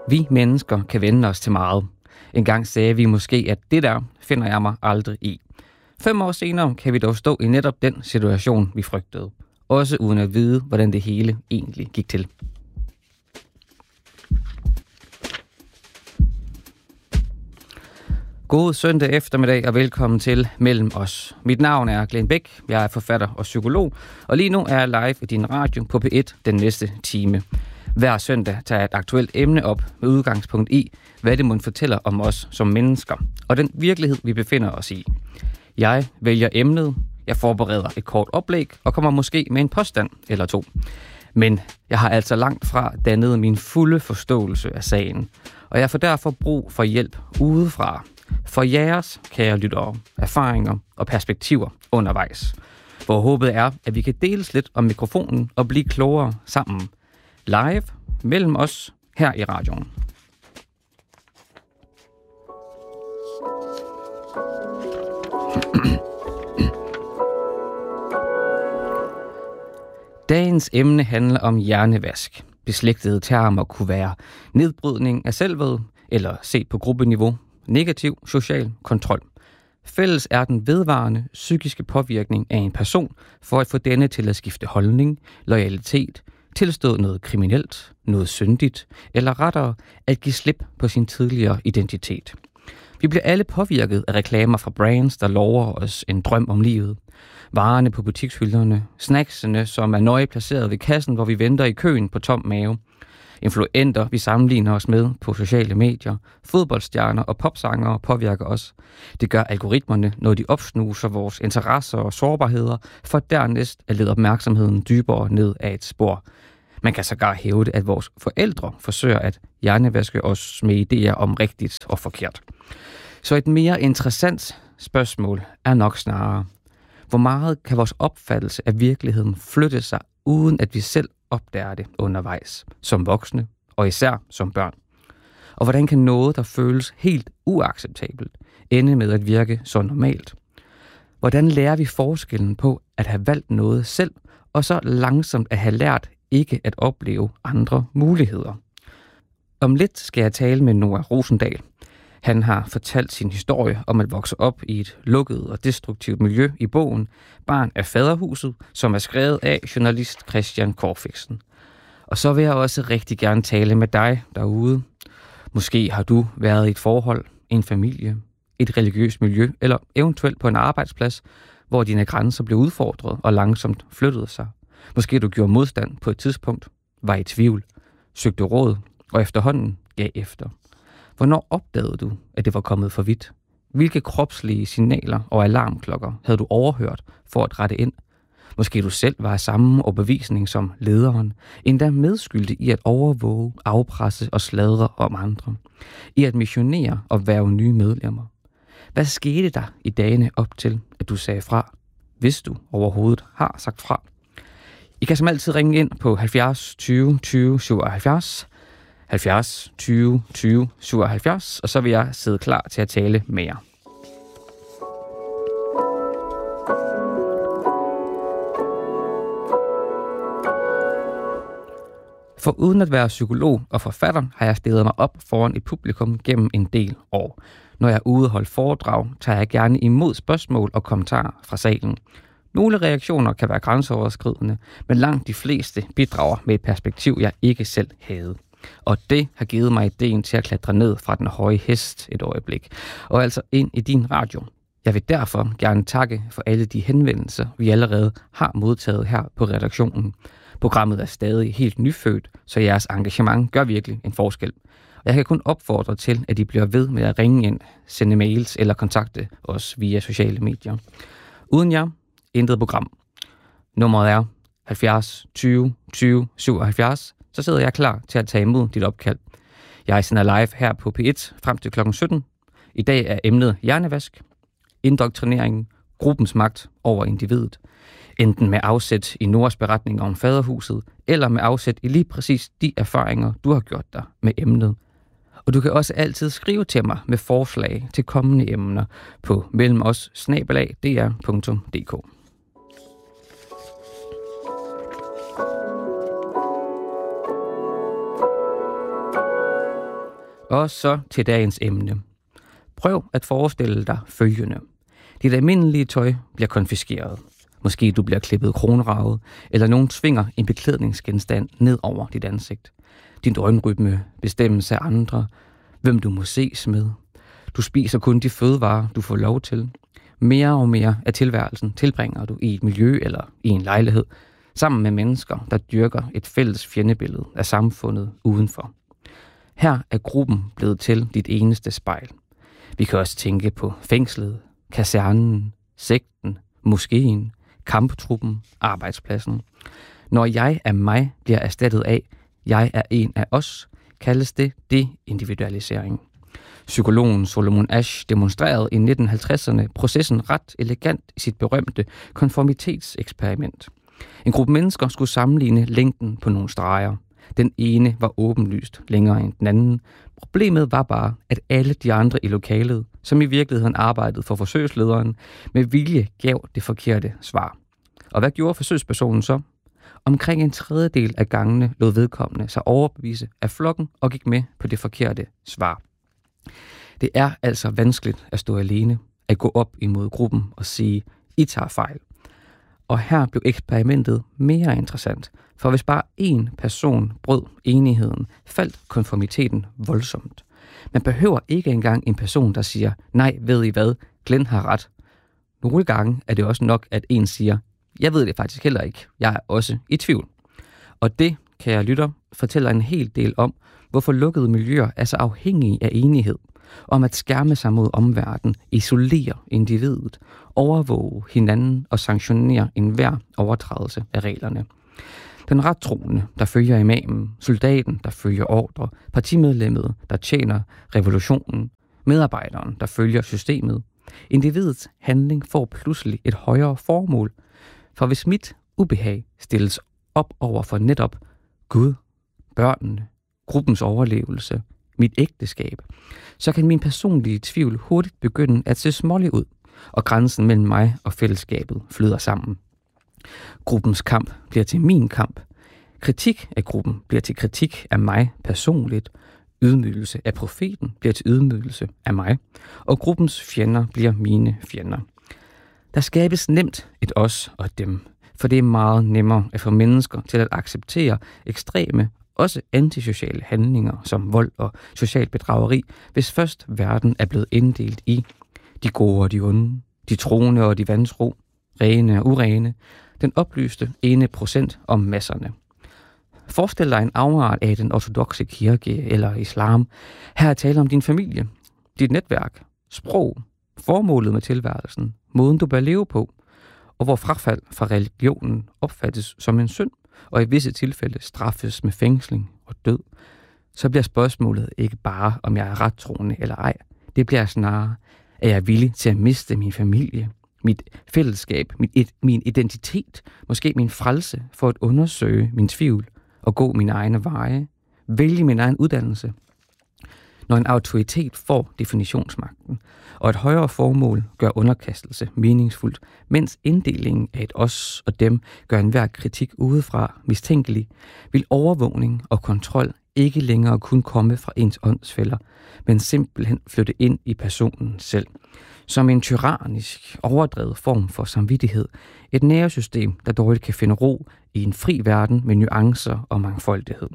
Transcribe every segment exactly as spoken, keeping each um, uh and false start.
Vi mennesker kan vende os til meget. En gang sagde vi måske, at det der finder jeg mig aldrig i. Fem år senere kan vi dog stå i netop den situation, vi frygtede. Også uden at vide, hvordan det hele egentlig gik til. God søndag eftermiddag og velkommen til Mellem os. Mit navn er Glenn Bæk, jeg er forfatter og psykolog, og lige nu er jeg live i din radio på P et den næste time. Hver søndag tager jeg et aktuelt emne op med udgangspunkt i, hvad det må fortæller om os som mennesker, og den virkelighed, vi befinder os i. Jeg vælger emnet, jeg forbereder et kort oplæg og kommer måske med en påstand eller to. Men jeg har altså langt fra dannet min fulde forståelse af sagen, og jeg får derfor brug for hjælp udefra. For jeres, kære lyttere, erfaringer og perspektiver undervejs. Hvor håbet er, at vi kan deles lidt om mikrofonen og blive klogere sammen. Live mellem os her i radioen. Dagens emne handler om hjernevask. Beslægtede termer kunne være nedbrydning af selvet eller set på gruppeniveau, negativ social kontrol. Fælles er den vedvarende psykiske påvirkning af en person for at få denne til at skifte holdning, loyalitet, tilstå noget kriminelt, noget syndigt, eller rettere at give slip på sin tidligere identitet. Vi bliver alle påvirket af reklamer fra brands, der lover os en drøm om livet. Varerne på butikshylderne, snacksene, som er nøje placeret ved kassen, hvor vi venter i køen på tom mave. Influenter, vi sammenligner os med på sociale medier, fodboldstjerner og popsangere påvirker os. Det gør algoritmerne, når de opsnuser vores interesser og sårbarheder, for dernæst at lede opmærksomheden dybere ned af et spor. Man kan sågar hævde, at vores forældre forsøger at hjernevaske os med idéer om rigtigt og forkert. Så et mere interessant spørgsmål er nok snarere, hvor meget kan vores opfattelse af virkeligheden flytte sig, uden at vi selv opdager det undervejs, som voksne og især som børn? Og hvordan kan noget, der føles helt uacceptabelt, ende med at virke så normalt? Hvordan lærer vi forskellen på at have valgt noget selv, og så langsomt at have lært ikke at opleve andre muligheder? Om lidt skal jeg tale med Noah Rosendal. Han har fortalt sin historie om at vokse op i et lukket og destruktivt miljø i bogen Barn af Faderhuset, som er skrevet af journalist Christian Corfixen. Og så vil jeg også rigtig gerne tale med dig derude. Måske har du været i et forhold, en familie, et religiøst miljø, eller eventuelt på en arbejdsplads, hvor dine grænser blev udfordret og langsomt flyttede sig. Måske du gjorde modstand på et tidspunkt, var i tvivl, søgte råd og efterhånden gav efter. Hvornår opdagede du, at det var kommet for vidt? Hvilke kropslige signaler og alarmklokker havde du overhørt for at rette ind? Måske du selv var af samme overbevisning som lederen, endda medskyldig i at overvåge, afpresse og sladre om andre. I at missionere og hverve nye medlemmer. Hvad skete der i dagene op til, at du sagde fra, hvis du overhovedet har sagt fra? I kan som altid ringe ind på halvfjerds tyve tyve syvoghalvfjerds, halvfjerds tyve tyve syvoghalvfjerds, og så vil jeg sidde klar til at tale med jer. For uden at være psykolog og forfatter, har jeg stillet mig op foran et publikum gennem en del år. Når jeg er ude og holde foredrag, tager jeg gerne imod spørgsmål og kommentarer fra salen. Nogle reaktioner kan være grænseoverskridende, men langt de fleste bidrager med et perspektiv, jeg ikke selv havde. Og det har givet mig ideen til at klatre ned fra den høje hest et øjeblik, og altså ind i din radio. Jeg vil derfor gerne takke for alle de henvendelser, vi allerede har modtaget her på redaktionen. Programmet er stadig helt nyfødt, så jeres engagement gør virkelig en forskel. Og jeg kan kun opfordre til, at I bliver ved med at ringe ind, sende mails eller kontakte os via sociale medier. Uden jer, intet program. Nummeret er halvfjerds tyve tyve syvoghalvfjerds, så sidder jeg klar til at tage imod dit opkald. Jeg sender live her på P et frem til klokken sytten. I dag er emnet hjernevask, indoktrineringen, gruppens magt over individet. Enten med afsæt i Noahs beretning om faderhuset, eller med afsæt i lige præcis de erfaringer, du har gjort dig med emnet. Og du kan også altid skrive til mig med forslag til kommende emner på mellemos snabel-a d r punktum d k. Og så til dagens emne. Prøv at forestille dig følgende. Dit almindelige tøj bliver konfiskeret. Måske du bliver klippet kronraget, eller nogen tvinger en beklædningsgenstand ned over dit ansigt. Din drønrytme bestemmes af andre, hvem du må ses med. Du spiser kun de fødevarer, du får lov til. Mere og mere af tilværelsen tilbringer du i et miljø eller i en lejlighed, sammen med mennesker, der dyrker et fælles fjendebillede af samfundet udenfor. Her er gruppen blevet til dit eneste spejl. Vi kan også tænke på fængslet, kasernen, sekten, moskeen, kamptruppen, arbejdspladsen. Når jeg af mig bliver erstattet af, jeg er en af os, kaldes det deindividualisering. Psykologen Solomon Asch demonstrerede i nitten halvtredserne processen ret elegant i sit berømte konformitetseksperiment. En gruppe mennesker skulle sammenligne længden på nogle streger. Den ene var åbenlyst længere end den anden. Problemet var bare, at alle de andre i lokalet, som i virkeligheden arbejdede for forsøgslederen, med vilje gav det forkerte svar. Og hvad gjorde forsøgspersonen så? Omkring en tredjedel af gangene lod vedkommende sig overbevise af flokken og gik med på det forkerte svar. Det er altså vanskeligt at stå alene, at gå op imod gruppen og sige, I tager fejl. Og her blev eksperimentet mere interessant, for hvis bare én person brød enigheden, faldt konformiteten voldsomt. Man behøver ikke engang en person, der siger, nej, ved I hvad, Glenn har ret. Nogle gange er det også nok, at en siger, jeg ved det faktisk heller ikke, jeg er også i tvivl. Og det, kære lytter, fortæller en hel del om, hvorfor lukkede miljøer er så afhængige af enighed, om at skærme sig mod omverdenen, isolere individet, overvåge hinanden og sanktionere enhver overtrædelse af reglerne. Den rettroende, der følger imamen, soldaten, der følger ordre, partimedlemmet, der tjener revolutionen, medarbejderen, der følger systemet. Individets handling får pludselig et højere formål, for hvis mit ubehag stilles op over for netop Gud, børnene, gruppens overlevelse, mit ægteskab, så kan min personlige tvivl hurtigt begynde at se smålig ud, og grænsen mellem mig og fællesskabet flyder sammen. Gruppens kamp bliver til min kamp. Kritik af gruppen bliver til kritik af mig personligt. Ydmygelse af profeten bliver til ydmygelse af mig. Og gruppens fjender bliver mine fjender. Der skabes nemt et os og dem, for det er meget nemmere at få mennesker til at acceptere ekstreme, også antisociale handlinger som vold og social bedrageri, hvis først verden er blevet inddelt i de gode og de onde, de troende og de vantro, rene og urene, den oplyste ene procent om masserne. Forestil dig en afart af den ortodokse kirke eller islam. Her er tale om din familie, dit netværk, sprog, formålet med tilværelsen, måden du bør leve på, og hvor frafald fra religionen opfattes som en synd, og i visse tilfælde straffes med fængsling og død, så bliver spørgsmålet ikke bare, om jeg er rettroende eller ej. Det bliver snarere, at jeg er villig til at miste min familie, mit fællesskab, mit, min identitet, måske min frelse for at undersøge min tvivl og gå mine egne veje, vælge min egen uddannelse. Når en autoritet får definitionsmagten, og et højere formål gør underkastelse meningsfuldt, mens inddelingen af et os og dem gør enhver kritik udefra mistænkelig, vil overvågning og kontrol ikke længere kun komme fra ens åndsfælder, men simpelthen flytte ind i personen selv. Som en tyrannisk, overdrevet form for samvittighed, et nervesystem, der dårligt kan finde ro i en fri verden med nuancer og mangfoldighed.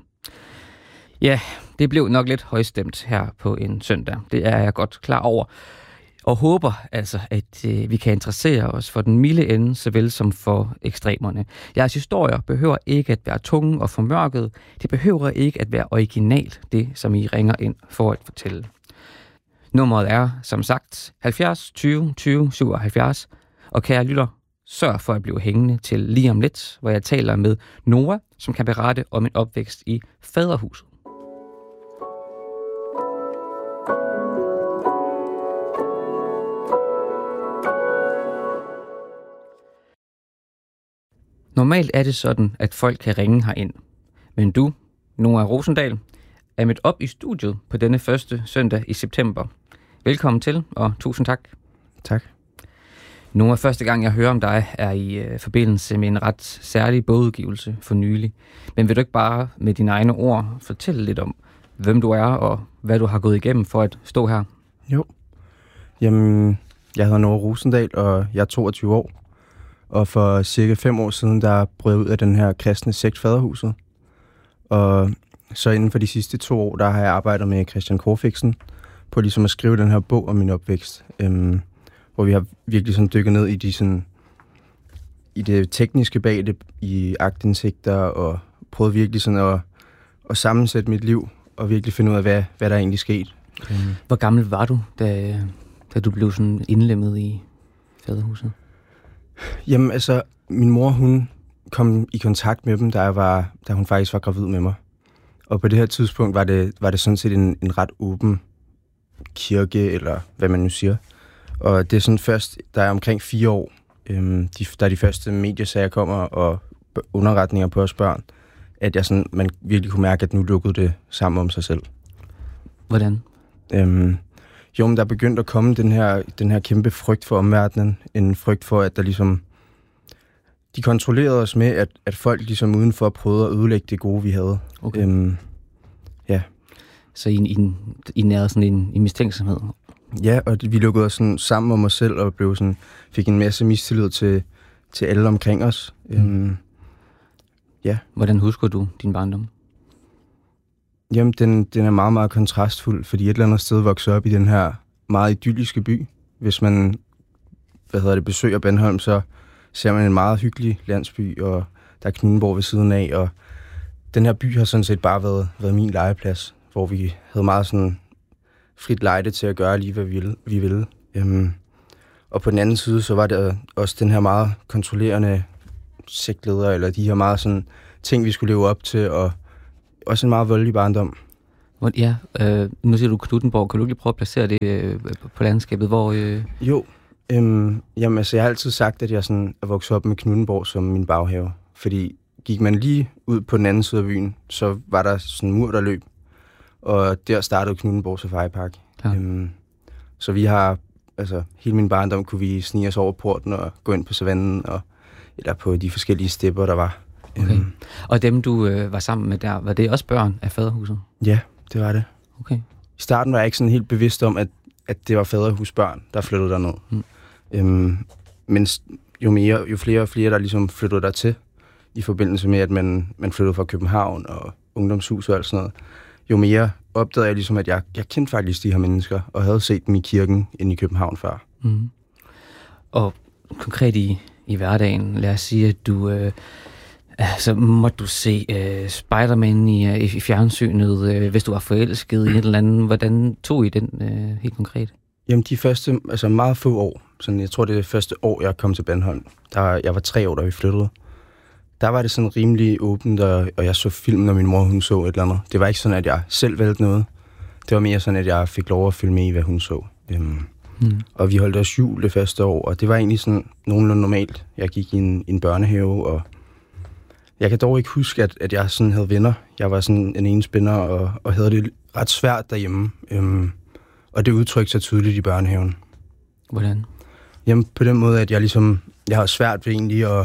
Ja, det blev nok lidt højstemt her på en søndag. Det er jeg godt klar over. Og håber altså, at øh, vi kan interessere os for den milde ende, såvel som for ekstremerne. Jeres historier behøver ikke at være tunge og formørkede. Det behøver ikke at være originalt, det som I ringer ind for at fortælle. Nummeret er, som sagt, halvfjerds tyve tyve syvoghalvfjerds. Og kære lytter, sørg for at blive hængende til lige om lidt, hvor jeg taler med Noah, som kan berette om en opvækst i faderhuset. Normalt er det sådan, at folk kan ringe herind. Men du, Noah Rosendal, er mødt op i studiet på denne første søndag i september. Velkommen til, og tusind tak. Tak. Noah, første gang jeg hører om dig er i øh, forbindelse med en ret særlig bogudgivelse for nylig. Men vil du ikke bare med dine egne ord fortælle lidt om, hvem du er, og hvad du har gået igennem for at stå her? Jo. Jamen, jeg hedder Nora Rosendal, og jeg er toogtyve år. Og for cirka fem år siden, der brød jeg ud af den her kristne sekt Faderhuset. Og så inden for de sidste to år, der har jeg arbejdet med Christian Korfiksen på ligesom at skrive den her bog om min opvækst. Øhm, hvor vi har virkelig sådan dykket ned i de sådan, i det tekniske bag det, i aktindsigter, og prøvet virkelig sådan at, at sammensætte mit liv, og virkelig finde ud af, hvad, hvad der egentlig skete. Hvor gammel var du, da, da du blev sådan indlemmet i Faderhuset? Jamen altså, min mor, hun kom i kontakt med dem, da, jeg var, da hun faktisk var gravid med mig. Og på det her tidspunkt var det, var det sådan set en, en ret åben kirke, eller hvad man nu siger. Og det er sådan først, der er omkring fire år, øhm, de, der de første mediesager kommer, og underretninger på os børn, at jeg sådan, man virkelig kunne mærke, at nu lukkede det sammen om sig selv. Hvordan? Øhm, jo, men der begyndte at komme den her, den her kæmpe frygt for omverdenen. En frygt for, at der ligesom... De kontrollerede os med, at, at folk ligesom udenfor prøvede at ødelægge det gode, vi havde. Okay. Øhm, ja. Så I, I, I nærede sådan en, en mistænksomhed? Ja, og vi lukkede os sådan sammen om os selv, og blev sådan, fik en masse mistillid til, til alle omkring os. Mm. Øhm, ja. Hvordan husker du din barndom? Jamen, den, den er meget, meget kontrastfuld, fordi et eller andet sted voksede op i den her meget idylliske by. Hvis man hvad hedder det, besøger Bandholm, så ser man en meget hyggelig landsby, og der er Knuthenborg ved siden af, og den her by har sådan set bare været, været min legeplads, hvor vi havde meget sådan frit lejde til at gøre lige, hvad vi ville. Vi ville. Øhm, og på den anden side, så var det også den her meget kontrollerende sektleder, eller de her meget sådan ting, vi skulle leve op til, og også en meget voldelig barndom. Ja, øh, nu siger du Knuthenborg. Kan du ikke prøve at placere det øh, på landskabet? Hvor, øh... Jo, øhm, jamen altså, jeg har altid sagt, at jeg sådan er vokset op med Knuthenborg som min baghave. Fordi gik man lige ud på den anden side af byen, så var der sådan en mur, der løb. Og der startede Knuthenborg Safaripark. Ja. Øhm, så vi har, altså hele min barndom kunne vi snige os over porten og gå ind på savannen, og, eller på de forskellige stepper, der var. Okay. Øhm. Og dem, du øh, var sammen med der, var det også børn af Faderhuset? Ja, det var det. Okay. I starten var jeg ikke sådan helt bevidst om, at, at det var Faderhusbørn, der flyttede derned. Mm. Øhm, men jo, mere, jo flere og flere, der ligesom flyttede der til, i forbindelse med, at man, man flyttede fra København og ungdomshus og alt sådan noget, jo mere opdagede jeg ligesom, at jeg, jeg kendte faktisk de her mennesker, og havde set dem i kirken inde i København før. Mm. Og konkret i, i hverdagen, lad os sige, at du... Øh, så måtte du se øh, Spider-Man i, i fjernsynet, øh, hvis du var forelsket i et eller andet. Hvordan tog I den øh, helt konkret? Jamen de første, altså meget få år, sådan, jeg tror det er det første år, jeg kom til Bandholm, der, jeg var tre år, da vi flyttede. Der var det sådan rimelig åbent, og, og jeg så film, når min mor hun så et eller andet. Det var ikke sådan, at jeg selv valgte noget. Det var mere sådan, at jeg fik lov at følge med i, hvad hun så. Øhm, hmm. Og vi holdt os jul det første år, og det var egentlig sådan nogenlunde normalt. Jeg gik i en, en børnehave, og jeg kan dog ikke huske, at, at jeg sådan havde venner. Jeg var sådan en enespænder, og, og havde det ret svært derhjemme. Øhm, og det udtrykte sig tydeligt i børnehaven. Hvordan? Jamen på den måde, at jeg ligesom, jeg har svært ved egentlig at,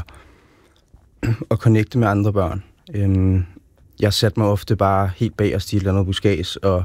at connecte med andre børn. Øhm, jeg satte mig ofte bare helt bagerst i et eller andet buskads, og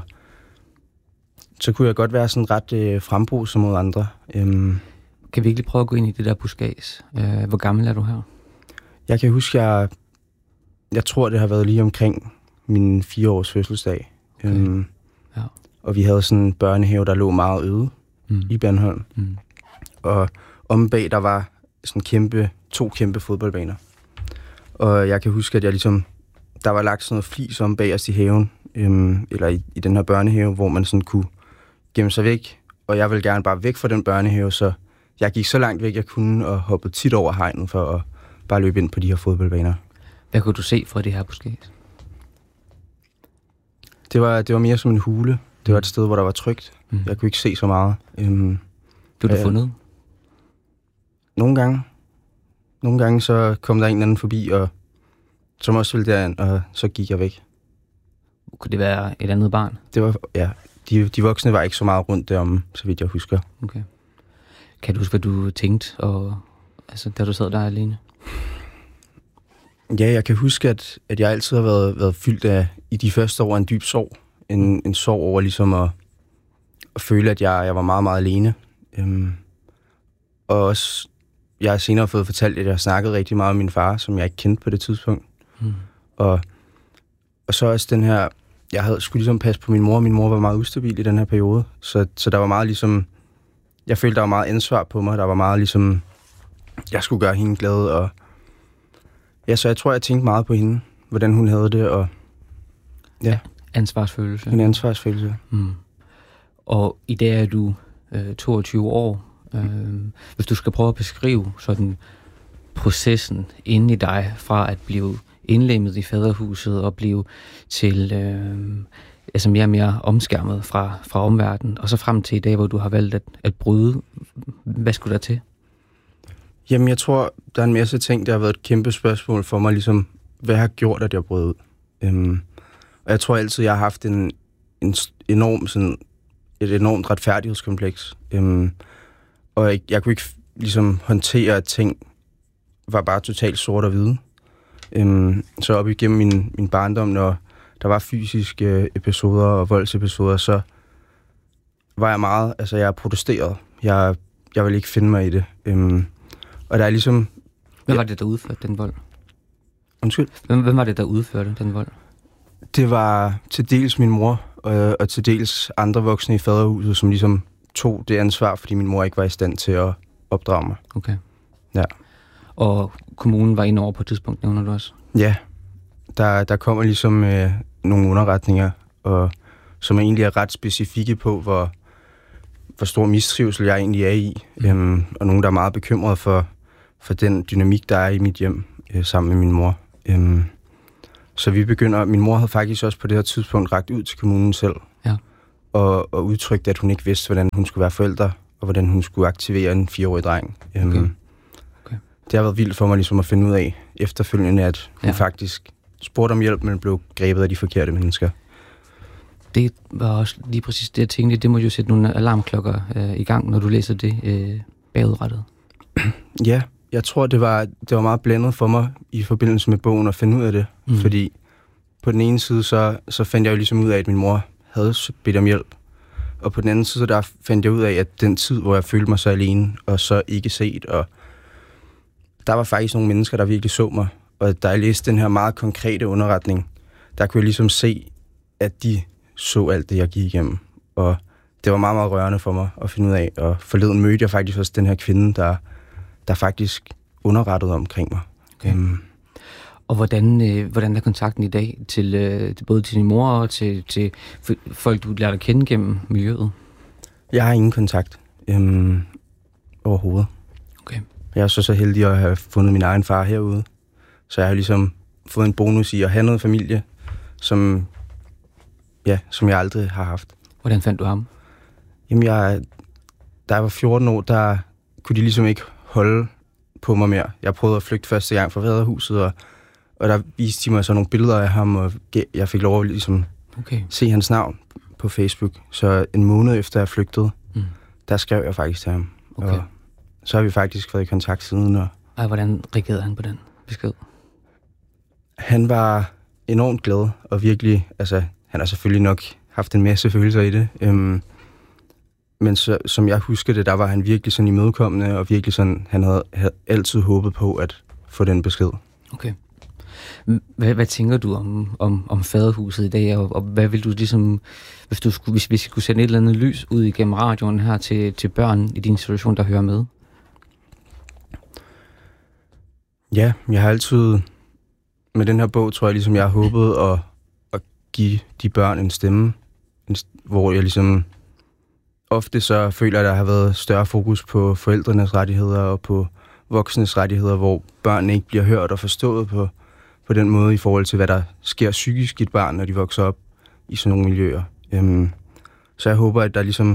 så kunne jeg godt være sådan ret øh, frembruset mod andre. Øhm, kan vi ikke lige prøve at gå ind i det der buskads? Øh, hvor gammel er du her? Jeg kan huske, jeg Jeg tror, det har været lige omkring min fire års fødselsdag. Okay. Øhm, ja. Og vi havde sådan en børnehave, der lå meget øde mm. i Bandholm. Mm. Og om bag, der var sådan kæmpe, to kæmpe fodboldbaner. Og jeg kan huske, at jeg ligesom, der var lagt sådan noget flis om bag os i haven, øhm, eller i, i den her børnehave, hvor man sådan kunne gemme sig væk. Og jeg ville gerne bare væk fra den børnehave, så jeg gik så langt væk, jeg kunne, og hoppede tit over hegnet for at bare løbe ind på de her fodboldbaner. Hvad kunne du se fra det her buskads? Det var, det var mere som en hule. Det var et sted, hvor der var trygt. Mm. Jeg kunne ikke se så meget. Øhm, Blev du øh, fundet? Nogle gange. Nogle gange så kom der en eller anden forbi, og som også ville derind, og så gik jeg væk. Kunne det være et andet barn? Det var, ja. De, de voksne var ikke så meget rundt derom, så vidt jeg husker. Okay. Kan du huske, hvad du tænkte, og, altså, da du sad der alene? Ja, jeg kan huske, at, at jeg altid har været, været fyldt af, i de første år, en dyb sorg. En, en sorg over ligesom at, at føle, at jeg, jeg var meget, meget alene. Øhm, og også, jeg har senere fået fortalt, at jeg snakkede rigtig meget med min far, som jeg ikke kendte på det tidspunkt. Mm. Og, og så også den her, jeg havde, skulle ligesom passe på min mor, min mor var meget ustabil i den her periode. Så, så der var meget ligesom, jeg følte, der var meget ansvar på mig, der var meget ligesom, jeg skulle gøre hende glad. Og ja, så jeg tror, jeg tænkte meget på hende, hvordan hun havde det, og ja. Ansvarsfølelse. En ansvarsfølelse. Mm. Og i dag er du øh, toogtyve år. Øh, hvis du skal prøve at beskrive sådan processen inde i dig, fra at blive indlemmet i faderhuset og blive til øh, altså mere og mere omskærmet fra, fra omverdenen, og så frem til i dag, hvor du har valgt at, at bryde. Hvad skulle der til? Jamen, jeg tror, der er en masse ting, der har været et kæmpe spørgsmål for mig, ligesom, hvad har gjort, at jeg brød ud? Øhm, og jeg tror altid, jeg har haft en, en enorm, sådan, et enormt retfærdighedskompleks. Øhm, og jeg, jeg kunne ikke ligesom håndtere, at ting var bare totalt sort og hvide. Øhm, så op igennem min, min barndom, når der var fysiske episoder og voldsepisoder, så var jeg meget, altså jeg protesterede. Jeg, jeg ville ikke finde mig i det. Øhm, og der er ligesom... Hvem var det, der udførte den vold? Undskyld? Hvem, hvem var det, der udførte den vold? Det var til dels min mor, og, og til dels andre voksne i faderhuset, som ligesom tog det ansvar, fordi min mor ikke var i stand til at opdrage mig. Okay. Ja. Og kommunen var inde over på et tidspunkt, nævner du også? Ja. Der, der kommer ligesom øh, nogle underretninger, og, som egentlig er ret specifikke på, hvor, hvor stor mistrivsel jeg egentlig er i. Mm. Øhm, og nogen, der er meget bekymrede for, for den dynamik, der er i mit hjem øh, sammen med min mor. Øhm, så vi begynder... Min mor havde faktisk også på det her tidspunkt rakt ud til kommunen selv. Ja. Og, og udtrykt, at hun ikke vidste, hvordan hun skulle være forælder, og hvordan hun skulle aktivere en fireårig dreng. Øhm, okay. Okay. Det har været vildt for mig ligesom at finde ud af efterfølgende, at hun ja. faktisk spurgte om hjælp, men blev grebet af de forkerte mennesker. Det var også lige præcis det, jeg tænkte. Det må jo sætte nogle alarmklokker øh, i gang, når du læser det øh, bagudrettet. Ja, jeg tror, det var, det var meget blandet for mig i forbindelse med bogen at finde ud af det. Mm. Fordi på den ene side, så, så fandt jeg jo ligesom ud af, at min mor havde bedt om hjælp. Og på den anden side, så der fandt jeg ud af, at den tid, hvor jeg følte mig så alene, og så ikke set, og der var faktisk nogle mennesker, der virkelig så mig. Og da jeg læste den her meget konkrete underretning, der kunne jeg ligesom se, at de så alt det, jeg gik igennem. Og det var meget, meget rørende for mig at finde ud af. Og forleden mødte jeg faktisk også den her kvinde, der, der faktisk underrettede omkring mig. Okay. Um, og hvordan, øh, hvordan er kontakten i dag til, øh, til både til din mor og til, til folk, du lærte at kende gennem miljøet? Jeg har ingen kontakt øhm, overhovedet. Okay. Jeg er så så heldig at have fundet min egen far herude. Så jeg har ligesom fået en bonus i at have noget familie, som, ja, som jeg aldrig har haft. Hvordan fandt du ham? Jamen, jeg, da jeg var fjorten år, der kunne de ligesom ikke holde på mig mere. Jeg prøvede at flygte første gang fra faderhuset, og, og der viste de mig så nogle billeder af ham, og jeg fik lov at ligesom okay. se hans navn på Facebook. Så en måned efter jeg flygtede, mm. der skrev jeg faktisk til ham. Okay. Og så har vi faktisk været i kontakt siden. Og Ej, hvordan reagerede han på den besked? Han var enormt glad, og virkelig, altså, han har selvfølgelig nok haft en masse følelser i det. Øhm, men så, som jeg husker det, der var han virkelig sådan imødekommende, og virkelig sådan, han havde, havde altid håbet på at få den besked. Okay. Hvad, hvad tænker du om, om, om faderhuset i dag, og, og hvad vil du ligesom, hvis du skulle, hvis, hvis vi kunne sende et eller andet lys ud igennem radioen her til, til børn i din situation, der hører med? Ja, jeg har altid, med den her bog, tror jeg ligesom, jeg har håbet at, at give de børn en stemme, en, hvor jeg ligesom, ofte så føler jeg, at der har været større fokus på forældrenes rettigheder og på voksnes rettigheder, hvor børnene ikke bliver hørt og forstået på, på den måde i forhold til, hvad der sker psykisk i et barn, når de vokser op i sådan nogle miljøer. Um, så jeg håber, at der ligesom,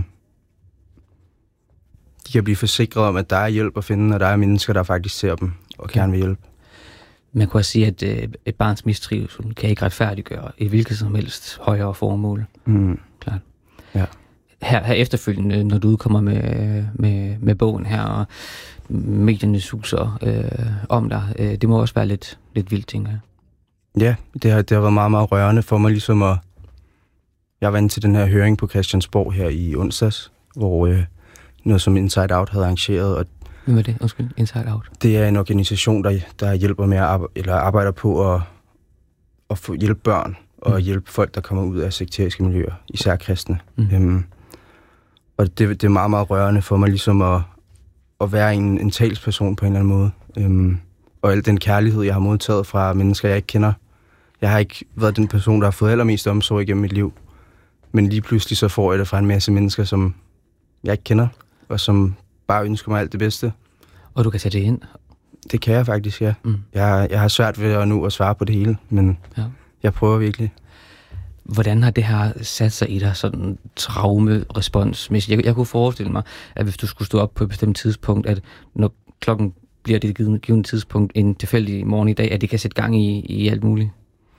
de kan blive forsikret om, at der er hjælp at finde, og der er mennesker, der faktisk ser dem og okay. gerne vil hjælpe. Man kunne også sige, at øh, et barns mistrivsel kan ikke retfærdiggøre et hvilket som helst højere formål. Mm. Klart. Ja. Her, her efterfølgende, når du udkommer med, med, med bogen her, og medierne suser øh, om dig, øh, det må også være lidt, lidt vildt, tænker jeg. Ja, det har, det har været meget, meget rørende for mig ligesom at, Jeg var inde til den her høring på Christiansborg her i onsdags, hvor øh, noget som Inside Out havde arrangeret. Og Hvem er det? Undskyld, Inside Out? Det er en organisation, der, der hjælper med at arbejde, eller arbejder på at, at få hjælpe børn og mm. hjælpe folk, der kommer ud af sekteriske miljøer, især kristne. Mm. Øhm, og det, det er meget, meget rørende for mig ligesom at, at være en, en talsperson på en eller anden måde. Øhm, og al den kærlighed, jeg har modtaget fra mennesker, jeg ikke kender. Jeg har ikke været den person, der har fået allermest omsorg igennem mit liv. Men lige pludselig så får jeg det fra en masse mennesker, som jeg ikke kender, og som bare ønsker mig alt det bedste. Og du kan sætte det ind? Det kan jeg faktisk, ja. Mm. Jeg, jeg har svært ved at nu at svare på det hele, men ja. Jeg prøver virkelig. Hvordan har det her sat sig i dig, sådan traume-responsmæssigt? Jeg, jeg kunne forestille mig, at hvis du skulle stå op på et bestemt tidspunkt, at når klokken bliver det givet, givet tidspunkt en tilfældig morgen i dag, at det kan sætte gang i, i alt muligt?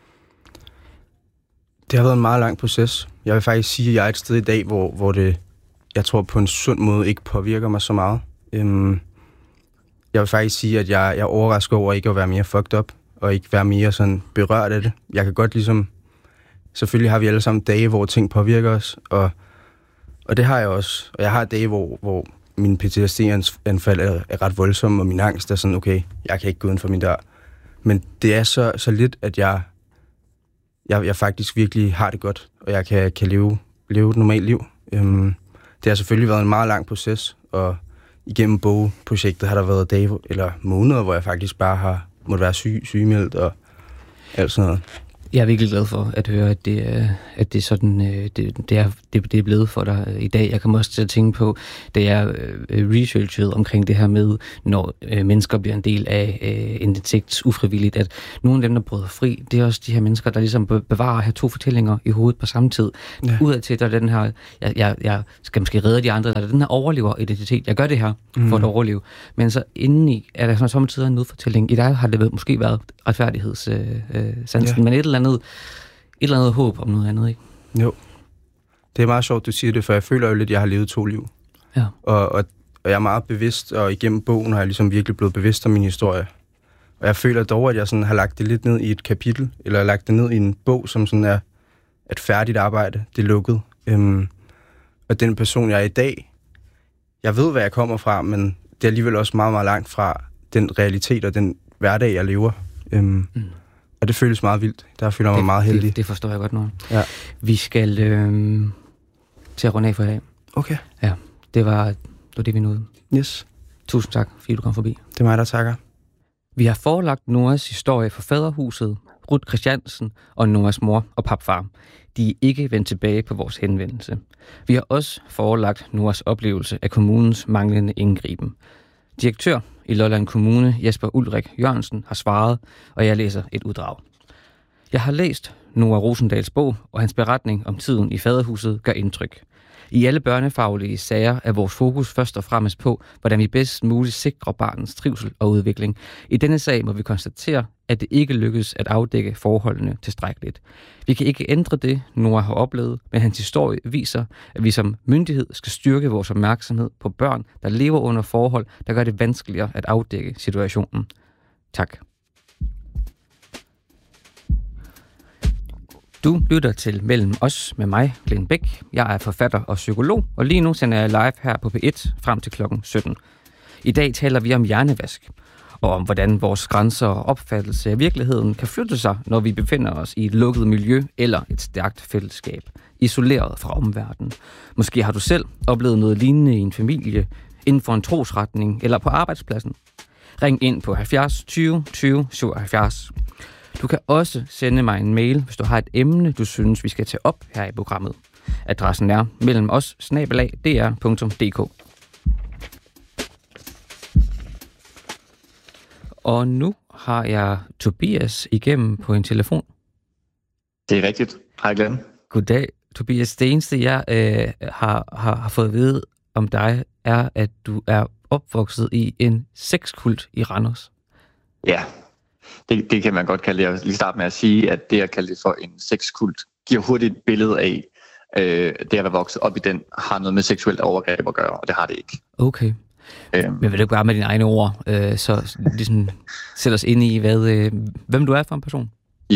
Det har været en meget lang proces. Jeg vil faktisk sige, at jeg er et sted i dag, hvor, hvor det, jeg tror på en sund måde, ikke påvirker mig så meget. Øhm, jeg vil faktisk sige, at jeg, jeg er overrasket over ikke at være mere fucked up, og ikke være mere sådan berørt af det. Jeg kan godt ligesom... Selvfølgelig har vi alle sammen dage, hvor ting påvirker os, og, og det har jeg også. Og jeg har dage, hvor, hvor min P T S D-anfald er, er ret voldsom, og min angst er sådan, okay, jeg kan ikke gå uden for min dør. Men det er så, så lidt, at jeg... Jeg, jeg faktisk virkelig har det godt, og jeg kan, kan leve, leve et normalt liv. Øhm, det har selvfølgelig været en meget lang proces, og igennem bogprojektet har der været dage eller måneder, hvor jeg faktisk bare har måttet være syg, sygemeldt og alt sådan noget. Jeg er virkelig glad for at høre, at det er, at det er sådan, det, det, er, det, det er blevet for dig i dag. Jeg kommer også til at tænke på, da jeg researchede omkring det her med, når mennesker bliver en del af en tekst ufrivilligt, at nogle af dem, der bryder fri, det er også de her mennesker, der ligesom bevarer at have to fortællinger i hovedet på samme tid. Ja. Udadtil, der er den her, jeg, jeg, jeg skal måske redde de andre, der er den her overlever-identitet. Jeg gør det her mm. for at overleve. Men så indeni er der sådan samtidig en nødfortælling. I dig har det måske været retfærdighedssansen, øh, ja. Men et eller andet, et eller andet håb om noget andet, ikke? Jo. Det er meget sjovt, du siger det, for jeg føler jo lidt, at jeg har levet to liv. Ja. Og, og, og jeg er meget bevidst, og igennem bogen har jeg ligesom virkelig blevet bevidst om min historie. Og jeg føler dog, at jeg sådan har lagt det lidt ned i et kapitel, eller lagt det ned i en bog, som sådan er et færdigt arbejde. Det er lukket. Øhm, og den person, jeg er i dag, jeg ved, hvad jeg kommer fra, men det er alligevel også meget, meget langt fra den realitet og den hverdag, jeg lever. Øhm, mm. Og det føles meget vildt. Der føler jeg mig meget heldig. Det, det forstår jeg godt nu. Ja. Vi skal øh, til at runde af for i dag. Okay. Ja, det var, det var det, vi nåede. Yes. Tusind tak, fordi du kom forbi. Det er mig, der takker. Vi har forelagt Noahs historie for Faderhuset, Ruth Christiansen og Noahs mor og papfar. De er ikke vendt tilbage på vores henvendelse. Vi har også forelagt Noahs oplevelse af kommunens manglende indgriben. Direktør i Lolland Kommune, Jesper Ulrik Jørgensen, har svaret, og jeg læser et uddrag. Jeg har læst Noah Rosendals bog, og hans beretning om tiden i Faderhuset gør indtryk. I alle børnefaglige sager er vores fokus først og fremmest på, hvordan vi bedst muligt sikrer barnets trivsel og udvikling. I denne sag må vi konstatere, at det ikke lykkes at afdække forholdene tilstrækkeligt. Vi kan ikke ændre det, Noah har oplevet, men hans historie viser, at vi som myndighed skal styrke vores opmærksomhed på børn, der lever under forhold, der gør det vanskeligere at afdække situationen. Tak. Du lytter til Mellem os med mig, Glenn Bæk. Jeg er forfatter og psykolog, og lige nu sender jeg live her på P et frem til klokken sytten. I dag taler vi om hjernevask, og om hvordan vores grænser og opfattelse af virkeligheden kan flytte sig, når vi befinder os i et lukket miljø eller et stærkt fællesskab, isoleret fra omverdenen. Måske har du selv oplevet noget lignende i en familie, inden for en trosretning eller på arbejdspladsen. Ring ind på halvfjerds tyve tyve syvoghalvfjerds. Du kan også sende mig en mail, hvis du har et emne, du synes, vi skal tage op her i programmet. Adressen er mellem os snabel-a d r punktum d k. Og nu har jeg Tobias igennem på en telefon. Det er rigtigt. Hej Glenn. Goddag, Tobias. Det eneste, jeg øh, har, har, har fået at vide om dig, er, at du er opvokset i en sexkult i Randers. Ja, det, det kan man godt kalde det. Jeg vil lige starte med at sige, at det at kalde det for en sexkult giver hurtigt et billede af, øh, det at være vokset op i den, har noget med seksuelt overgreb at gøre, og det har det ikke. Okay. Øhm. Men vil du bare med dine egne ord, øh, så ligesom sætte os ind i, hvad, øh, hvem du er for en person? Jo,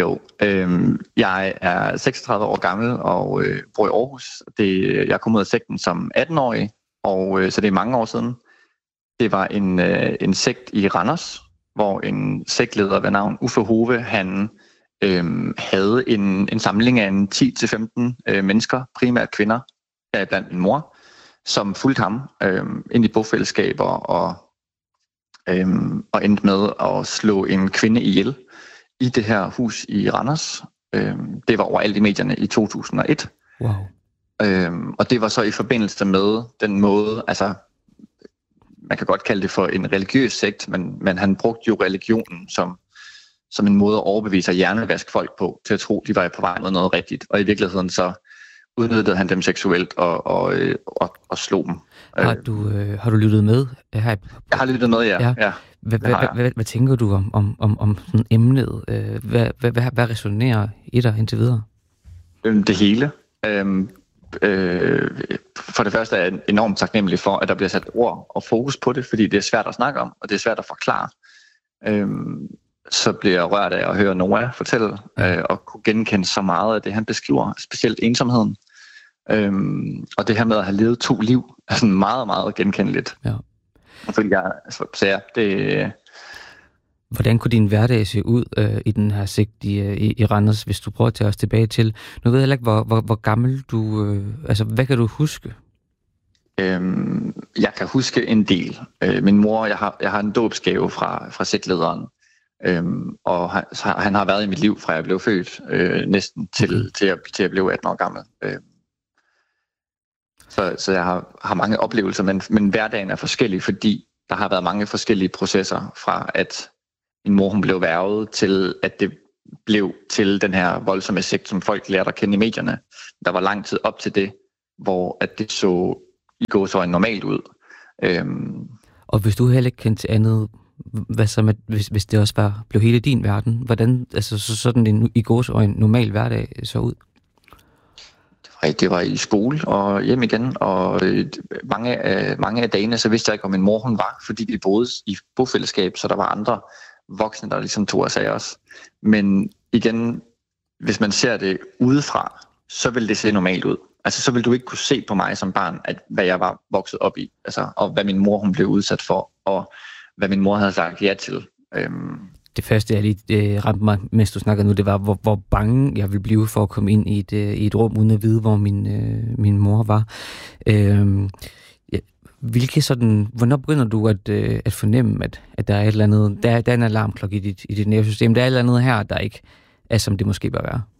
Jo, øh, jeg er seksogtredive år gammel og øh, bor i Aarhus. Det, jeg kom ud af sekten som atten-årig, og øh, så det er mange år siden. Det var en, øh, en sekt i Randers, hvor en sektleder ved navn Uffe Hove, han øh, havde en, en samling af en ti til femten øh, mennesker, primært kvinder, blandt min mor, som fulgte ham øh, ind i bofællesskaber og, øh, og endte med at slå en kvinde ihjel i det her hus i Randers. Øh, det var overalt i medierne i to tusind og et. Wow. Øh, og det var så i forbindelse med den måde, altså man kan godt kalde det for en religiøs sekt, men, men han brugte jo religionen som, som en måde at overbevise og hjernevaske folk på, til at tro, de var på vej med noget rigtigt. Og i virkeligheden så udnyttede han dem seksuelt og, og, og, og slog dem. Har du, øh, har du lyttet med her? Jeg har lyttet med, ja. ja. ja hvad, hvad, hvad, hvad tænker du om, om, om, om sådan emnet? Hvad, hvad, hvad, hvad resonerer i dig indtil videre? Det hele. Øhm, øh, for det første er jeg enormt taknemmelig for, at der bliver sat ord og fokus på det, fordi det er svært at snakke om, og det er svært at forklare. Øhm, så bliver jeg rørt af at høre Noah fortælle, øh, og kunne genkende så meget af det, han beskriver, specielt ensomheden. Øhm, og det her med at have levet to liv, er sådan meget, meget genkendeligt. Ja. Fordi jeg, altså, så ja, det... Hvordan kunne din hverdag se ud øh, i den her sigt i, i, i Randers, hvis du prøver at tage os tilbage til? Nu ved jeg heller ikke, hvor, hvor, hvor gammel du... Øh, altså, hvad kan du huske? Øhm, jeg kan huske en del. Øh, min mor, jeg har, jeg har en dåbsgave fra, fra sektlederen, øhm, og han, han har været i mit liv, fra jeg blev født, øh, næsten til, okay. til, at, til at blive atten år gammel. Øh, så, så jeg har, har mange oplevelser, men, men hverdagen er forskellig, fordi der har været mange forskellige processer fra, at min mor hun blev værvet til, at det blev til den her voldsomme sekt, som folk lærte at kende i medierne. Der var lang tid op til det, hvor at det så i gåseøjne normalt ud. Øhm. Og hvis du heller ikke kendte til andet, hvad så med, hvis, hvis det også var, blev hele din verden, hvordan altså, så sådan en i gåseøjne normal hverdag så ud? Det var, det var i skole og hjem igen, og øh, mange, af, mange af dagene, så vidste jeg ikke, hvor min mor hun var, fordi vi boede i bofællesskab, så der var andre voksne, der ligesom tog os af os. Men igen, hvis man ser det udefra, så vil det se normalt ud. Altså, så vil du ikke kunne se på mig som barn, at, hvad jeg var vokset op i, altså, og hvad min mor hun blev udsat for, og hvad min mor havde sagt ja til. Øhm. Det første, jeg lige øh, ramte mig, mens du snakkede nu, det var, hvor, hvor bange jeg ville blive for at komme ind i et, øh, i et rum, uden at vide, hvor min, øh, min mor var. Øh, ja, hvilke sådan, hvornår begynder du at, øh, at fornemme, at, at der er et eller andet, der, der er en alarmklokke i dit, i dit nervesystem, der er et eller andet her, der ikke er, som det måske bør være?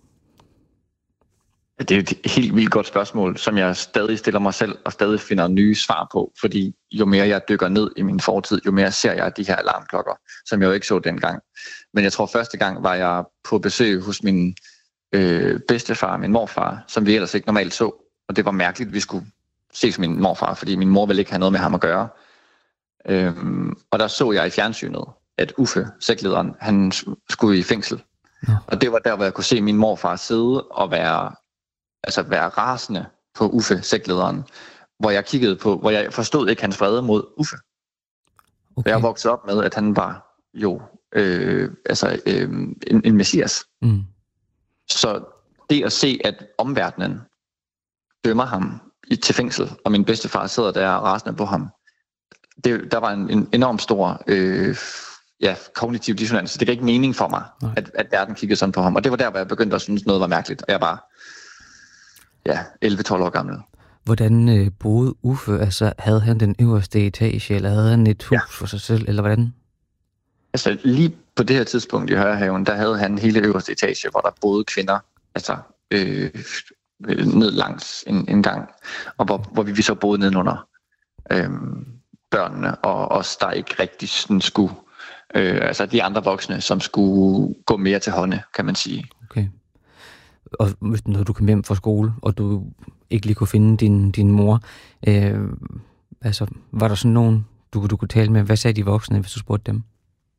Det er et helt vildt godt spørgsmål, som jeg stadig stiller mig selv og stadig finder nye svar på, fordi jo mere jeg dykker ned i min fortid, jo mere ser jeg de her alarmklokker, som jeg jo ikke så dengang. Men jeg tror første gang var jeg på besøg hos min øh, bedstefar, min morfar, som vi ellers ikke normalt så, og det var mærkeligt, at vi skulle ses min morfar, fordi min mor ville ikke have noget med ham at gøre. Øhm, og der så jeg i fjernsynet, at Uffe, sektlederen, han skulle i fængsel. Ja. Og det var der, hvor jeg kunne se min morfar sidde og være altså være rasende på Uffe, sektlederen, hvor jeg kiggede på, hvor jeg forstod ikke hans vrede mod Uffe. Okay. Jeg voksede op med, at han var jo øh, altså øh, en, en messias. Mm. Så det at se, at omverdenen dømmer ham i, til fængsel, og min bedstefar sidder der rasende på ham, det, der var en, en enorm stor øh, ja, kognitiv dissonans. Det gav ikke mening for mig, at, at verden kiggede sådan på ham. Og det var der, hvor jeg begyndte at synes, noget var mærkeligt. Og jeg var ja, elleve tolv år gammel. Hvordan øh, boede Uffe? Altså, havde han den øverste etage, eller havde han et hus ja. for sig selv, eller hvordan? Altså, lige på det her tidspunkt i Højrehaven, der havde han hele øverste etage, hvor der boede kvinder, altså øh, ned langs en, en gang, og hvor, hvor vi så boede nedenunder øh, børnene, og os, der ikke rigtig sådan skulle, øh, altså de andre voksne, som skulle gå mere til hånde, kan man sige. Okay. Og når du kom hjem fra skole, og du ikke lige kunne finde din, din mor, øh, altså, var der sådan nogen, du, du kunne tale med? Hvad sagde de voksne, hvis du spurgte dem?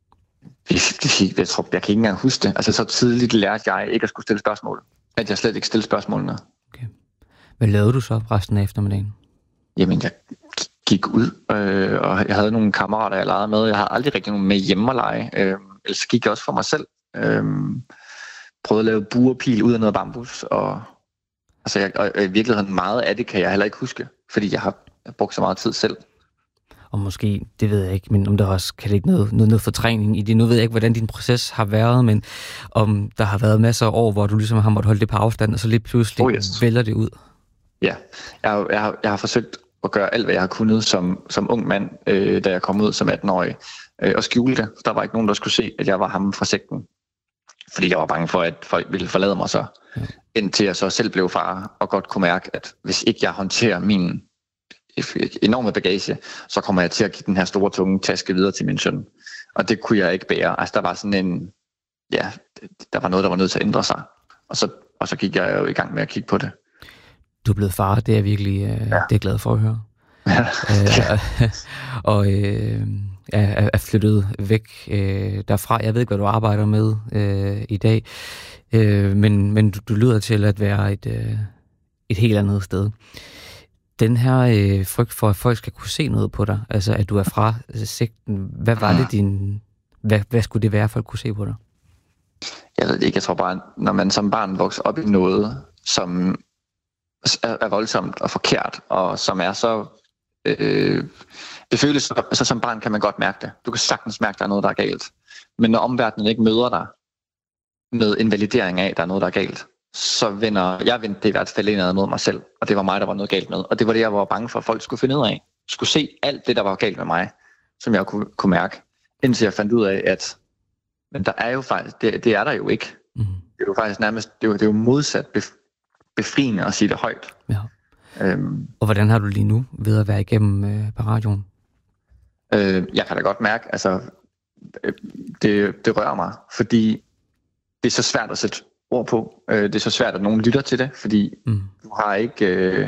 Jeg tror, jeg kan ikke engang huske det. Altså, så tidligt lærte jeg ikke at skulle stille spørgsmål. At jeg slet ikke stille spørgsmålene. Okay. Hvad lavede du så resten af eftermiddagen? Jamen, jeg gik ud, øh, og jeg havde nogle kammerater, jeg legede med. Jeg havde aldrig rigtig nogen med hjemme at lege. Øh, ellers gik jeg også for mig selv. Øh, prøvet at lave buerpil ud af noget bambus, og, altså jeg, og i virkeligheden meget af det kan jeg heller ikke huske, fordi jeg har, jeg har brugt så meget tid selv. Og måske, det ved jeg ikke, men om der også kan ligge noget, noget, noget fortrængning i det. Nu ved jeg ikke, hvordan din proces har været, men om der har været masser af år, hvor du ligesom har måttet holde det på afstand, og så lige pludselig oh yes. vælger det ud. Ja, jeg har, jeg, har, jeg har forsøgt at gøre alt, hvad jeg har kunnet som, som ung mand, øh, da jeg kom ud som atten-årig, øh, og skjule det. Der var ikke nogen, der skulle se, at jeg var ham fra sekten. Fordi jeg var bange for, at folk ville forlade mig så. Ja. Indtil jeg så selv blev far, og godt kunne mærke, at hvis ikke jeg håndterer min enorme bagage, så kommer jeg til at give den her store, tunge taske videre til min søn. Og det kunne jeg ikke bære. Altså, der var sådan en... Ja, der var noget, der var nødt til at ændre sig. Og så, og så gik jeg jo i gang med at kigge på det. Du er blevet far, det er virkelig øh, ja. det er jeg glad for at høre. Ja. øh, og øh, er, er flyttet væk øh, derfra. Jeg ved ikke, hvad du arbejder med øh, i dag, øh, men, men du, du lyder til at være et, øh, et helt andet sted. Den her øh, frygt for, at folk skal kunne se noget på dig, altså at du er fra sekten, hvad var det din... Hvad, hvad skulle det være, folk kunne se på dig? Jeg ved ikke, jeg tror bare, når man som barn vokser op i noget, som er, er voldsomt og forkert, og som er så... Øh, det føles, altså som barn kan man godt mærke det. Du kan sagtens mærke, at der er noget, der er galt. Men når omverdenen ikke møder dig med en validering af, at der er noget, der er galt, så vender jeg vendte det i hvert fald indad mod mig selv, og det var mig, der var noget galt med. Og det var det, jeg var bange for, at folk skulle finde ud af. Skulle se alt det, der var galt med mig, som jeg kunne, kunne mærke, indtil jeg fandt ud af, at men der er jo faktisk, det, det er der jo ikke. Mm. Det er jo faktisk nærmest, det er jo, det er jo modsat befriende at sige det højt. Ja. Øhm, og hvordan har du lige nu ved at være igennem øh, på radioen? Øh, jeg kan da godt mærke, altså det, det rører mig, fordi det er så svært at sætte ord på. Øh, det er så svært, at nogen lytter til det, fordi mm. du har ikke... Øh,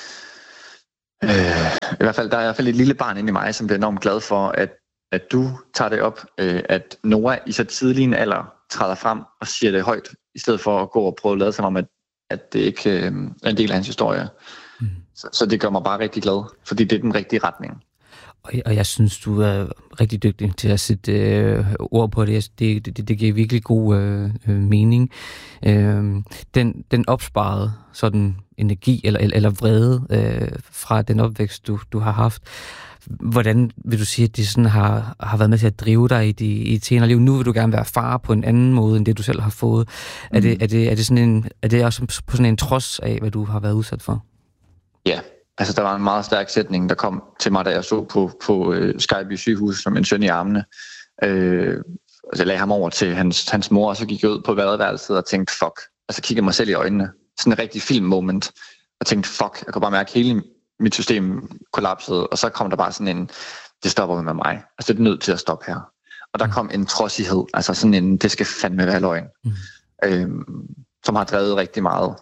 øh, i hvert fald, der er i hvert fald et lille barn inde i mig, som bliver enormt glad for, at, at du tager det op, øh, at Noah i så tidlig en alder træder frem og siger det højt, i stedet for at gå og prøve at lade sig om, at, at det ikke øh, er en del af hans historie. Mm. Så, så det gør mig bare rigtig glad, fordi det er den rigtige retning. Og jeg, og jeg synes, du er rigtig dygtig til at sætte øh, ord på det. Det, det. det giver virkelig god øh, øh, mening. Øh, den, den opsparede sådan energi eller, eller, eller vrede øh, fra den opvækst, du, du har haft, hvordan vil du sige, at det sådan har, har været med til at drive dig i de, i et senere liv? Nu vil du gerne være far på en anden måde, end det du selv har fået. Mm. Er, det, er, det, er, det sådan en, er det også på sådan en trods af, hvad du har været udsat for? Ja, altså der var en meget stærk sætning, der kom til mig, da jeg så på, på uh, Skyby sygehus med min søn i armene. Uh, altså jeg lagde ham over til hans, hans mor, og så gik jeg ud på badeværelset og tænkte, fuck. Altså kiggede mig selv i øjnene. Sådan en rigtig filmmoment. Og tænkte, fuck, jeg kunne bare mærke, at hele mit system kollapsede. Og så kom der bare sådan en, det stopper med mig. Altså det er nødt til at stoppe her. Og der kom en trodsighed, altså sådan en, det skal fandme være løgn. Mm. Uh, som har drevet rigtig meget.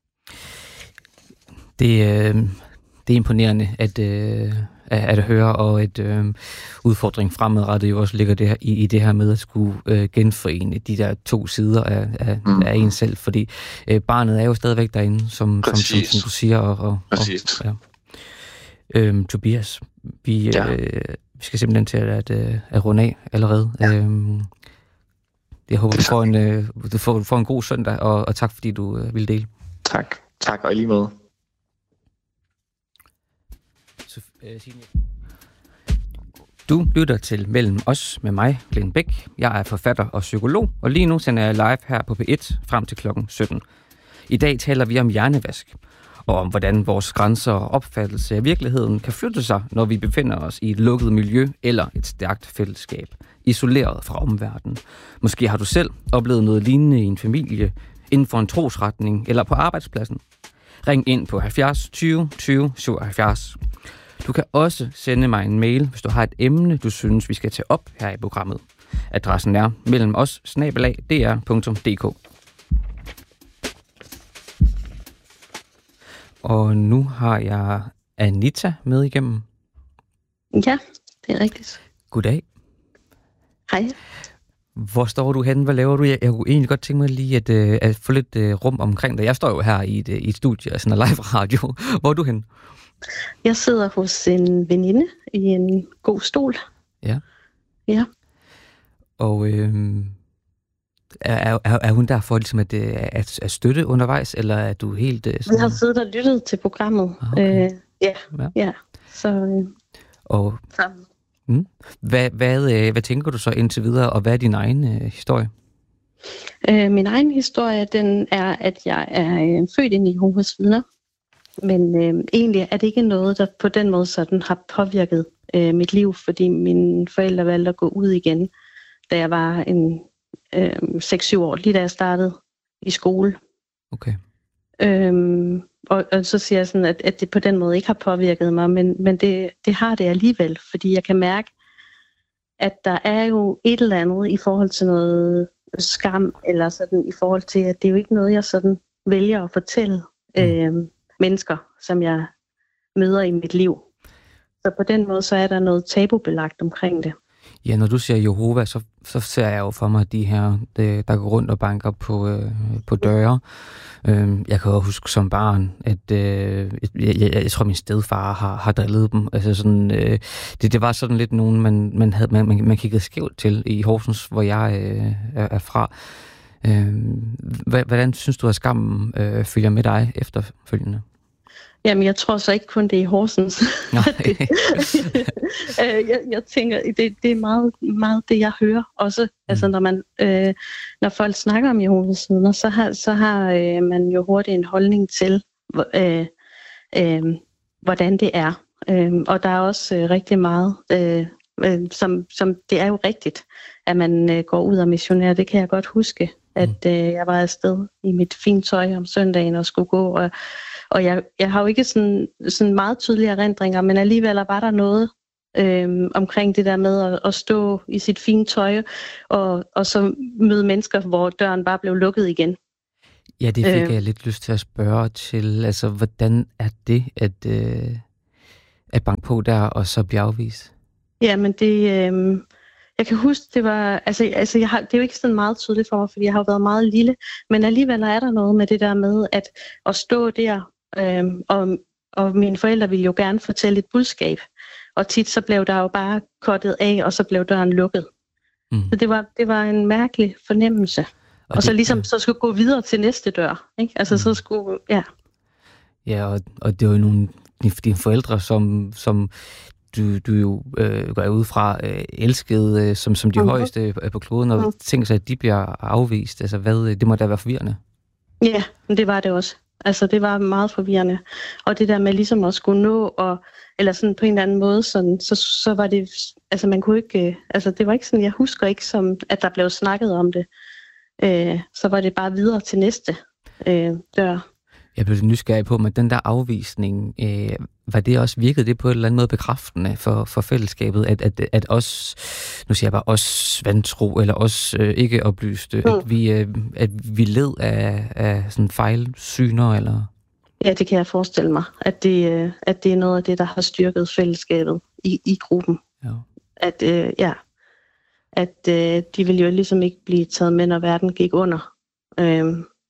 Det, øh, det er imponerende at, øh, at høre, og et øh, udfordring fremadrettet jo også ligger det her, i, i det her med at skulle øh, genforene de der to sider af, af, mm. af en selv, fordi øh, barnet er jo stadigvæk derinde, som, som, som, som du siger. Og, og, Præcis. Og, ja. øhm, Tobias, vi, ja. øh, vi skal simpelthen til at, at, at runde af allerede. Ja. Øhm, jeg håber, du får, en, øh, du, får, du får en god søndag, og, og tak fordi du øh, ville dele. Tak. Tak, og i lige måde. Du lytter til Mellem Os med mig, Glenn Bæk. Jeg er forfatter og psykolog, og lige nu sender jeg live her på P et frem til klokken sytten. I dag taler vi om hjernevask, og om hvordan vores grænser og opfattelse af virkeligheden kan flytte sig, når vi befinder os i et lukket miljø eller et stærkt fællesskab, isoleret fra omverdenen. Måske har du selv oplevet noget lignende i en familie, inden for en trosretning eller på arbejdspladsen. Ring ind på halvfjerds tyve tyve syvoghalvfjerds. Du kan også sende mig en mail, hvis du har et emne, du synes, vi skal tage op her i programmet. Adressen er mellemos bindestreg d r punktum d k. Og nu har jeg Anita med igennem. Ja, det er rigtigt. Goddag. Hej. Hvor står du henne? Hvad laver du? Jeg, jeg kunne egentlig godt tænke mig lige at, uh, at få lidt uh, rum omkring dig. Jeg står jo her i et, i et studie, altså en live radio. Hvor er du henne? Jeg sidder hos en veninde i en god stol. Ja. Ja. Og øh, Er, er, er hun der for ligesom at, at, at støtte undervejs, eller er du helt... Sådan... Vi har siddet og lyttet til programmet. Okay. Øh, ja, ja, ja. Så, øh, og, så. Mm, hvad, hvad, hvad tænker du så indtil videre, og hvad er din egen øh, historie? Øh, min egen historie, den er, at jeg er øh, født ind i Jehovas vidner. Men øh, egentlig er det ikke noget, der på den måde sådan har påvirket øh, mit liv, fordi mine forældre valgte at gå ud igen, da jeg var en øh, seks syv år, lige da jeg startede i skole. Okay. Øhm, og, og så siger jeg sådan, at, at det på den måde ikke har påvirket mig, men, men det, det har det alligevel, fordi jeg kan mærke, at der er jo et eller andet i forhold til noget skam, eller sådan i forhold til, at det er jo ikke noget, jeg sådan vælger at fortælle mm. øh, mennesker, som jeg møder i mit liv. Så på den måde, så er der noget tabubelagt omkring det. Ja, når du siger Jehova, så, så ser jeg jo for mig de her, der går rundt og banker på, øh, på døre. Øh, jeg kan jo huske som barn, at øh, jeg, jeg, jeg tror, min stedfar har, har drillet dem. Altså sådan, øh, det, det var sådan lidt nogen, man, man, havde, man, man kiggede skævt til i Horsens, hvor jeg øh, er, er fra. Øh, hvordan synes du, at skammen øh, følger med dig efterfølgende? Jamen, jeg tror så ikke kun det er i Horsens. det, jeg, jeg tænker, det, det er meget, meget det, jeg hører også. Mm. Altså, når, man, øh, når folk snakker om Jehovas vidner, så har, så har øh, man jo hurtigt en holdning til, øh, øh, hvordan det er. Øh, og der er også øh, rigtig meget, øh, øh, som, som det er jo rigtigt, at man øh, går ud og missionerer. Det kan jeg godt huske, at øh, jeg var afsted i mit fine tøj om søndagen og skulle gå og Og jeg, jeg har jo ikke sådan, sådan meget tydelige erindringer, men alligevel var der noget øhm, omkring det der med at, at stå i sit fine tøj, og, og så møde mennesker, hvor døren bare blev lukket igen. Ja, det fik øh. jeg lidt lyst til at spørge til. Altså, hvordan er det at, øh, at banke på der, og så blive afvist? Ja, men det... Øh, jeg kan huske, det var... Altså, altså jeg har, det er jo ikke sådan meget tydeligt for mig, fordi jeg har jo været meget lille, men alligevel er der noget med det der med, at, at stå der. Øhm, og, og mine forældre ville jo gerne fortælle et budskab, og tit så blev der jo bare kottet af, og så blev døren lukket. Mm. Så det var, det var en mærkelig fornemmelse. Og, og det, så ligesom ja. så skulle gå videre til næste dør, ikke? Altså mm. så skulle, ja. Ja, og, og det var jo nogle dine forældre, som, som du, du jo øh, går ud fra øh, elskede øh, som, som de mm. højeste på kloden, og mm. tænker sig, at de bliver afvist. Altså, hvad, det må da være forvirrende. Ja, men det var det også. Altså, det var meget forvirrende. Og det der med ligesom at skulle nå, og, eller sådan på en eller anden måde, sådan, så, så var det, altså man kunne ikke, altså det var ikke sådan, jeg husker ikke, som, at der blev snakket om det. Øh, så var det bare videre til næste øh, dør. Jeg blev nysgerrig på, men den der afvisning, øh, var det også, virkede det på en eller anden måde bekræftende for, for fællesskabet, at, at, at os, nu siger jeg bare os vantro, eller os øh, ikke oplyste, mm. at, vi, øh, at vi led af, af sådan fejlsyner, eller? Ja, det kan jeg forestille mig, at det, øh, at det er noget af det, der har styrket fællesskabet i, i gruppen. Ja. At, øh, ja, at øh, de ville jo ligesom ikke blive taget med, når verden gik under. Øh,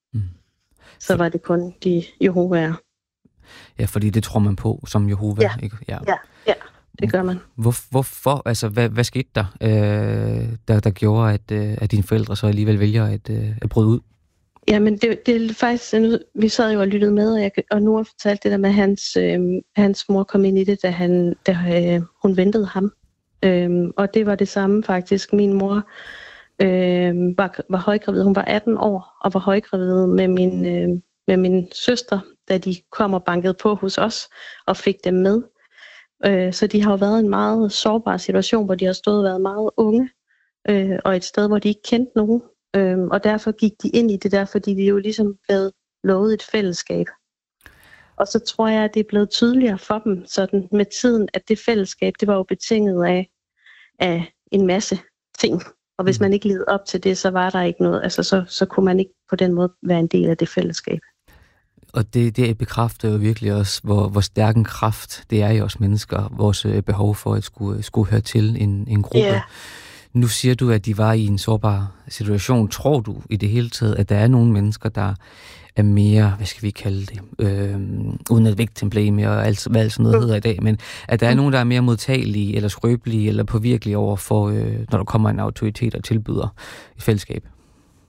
Så var det kun de Jehovaer. Ja, fordi det tror man på som Jehova, ja. ikke? Ja. ja, ja, det gør man. Hvor, hvorfor? Altså, hvad, hvad skete der, øh, der, der gjorde, at, øh, at dine forældre så alligevel vælger at, øh, at bryde ud? Jamen, det, det er faktisk... Vi sad jo og lyttede med, og, jeg, og nu har fortalt det der med, at hans, øh, hans mor kom ind i det, da, han, da øh, hun ventede ham. Øh, og det var det samme faktisk. Min mor øh, var, var højgravid. Hun var atten år og var højgravid med min, øh, med min søster, da de kom og bankede på hos os og fik dem med. Øh, så de har jo været i en meget sårbar situation, hvor de har stået og været meget unge, øh, og et sted, hvor de ikke kendte nogen. Øh, og derfor gik de ind i det der, fordi de jo ligesom blev lovet et fællesskab. Og så tror jeg, at det er blevet tydeligere for dem sådan med tiden, at det fællesskab, det var jo betinget af, af en masse ting. Og hvis man ikke levede op til det, så var der ikke noget, altså så, så kunne man ikke på den måde være en del af det fællesskab. Og det, det bekræfter jo virkelig også, hvor, hvor stærk en kraft det er i os mennesker, vores behov for at skulle, skulle høre til en, en gruppe. Yeah. Nu siger du, at de var i en sårbar situation. Tror du i det hele taget, at der er nogle mennesker, der er mere, hvad skal vi kalde det, øh, uden at victim-blame og alt, hvad sådan noget hedder i dag, men at der er nogen, der er mere modtagelige eller skrøbelige eller påvirkelige over for, øh, når der kommer en autoritet og tilbyder et fællesskab?